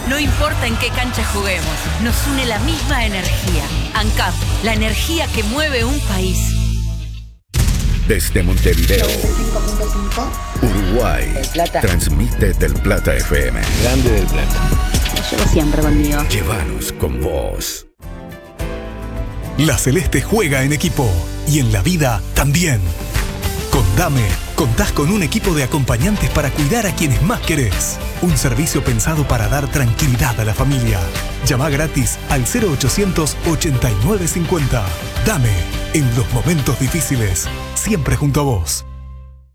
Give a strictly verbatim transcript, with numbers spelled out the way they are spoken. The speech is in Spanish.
No importa en qué cancha juguemos, nos une la misma energía. ANCAP, la energía que mueve un país. Desde Montevideo, cinco punto cinco. Uruguay, Del Plata. transmite Del Plata F M. Grande Del Plata. Lo llevo siempre conmigo. Llévanos con vos. La Celeste juega en equipo y en la vida también. Con Dame, contás con un equipo de acompañantes para cuidar a quienes más querés. Un servicio pensado para dar tranquilidad a la familia. Llama gratis al cero ochocientos ochenta y nueve cincuenta. Dame, en los momentos difíciles, siempre junto a vos.